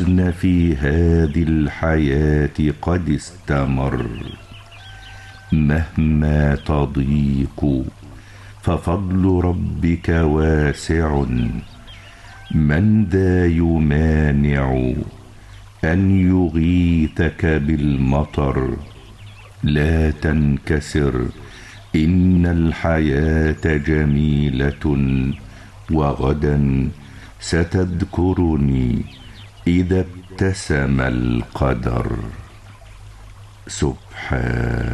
الحزن في هذه الحياة قد استمر. مهما تضيق ففضل ربك واسع. من ذا يمانع أن يغيثك بالمطر؟ لا تنكسر، إن الحياة جميلة، وغدا ستذكرني إذا ابتسم القدر. سبحان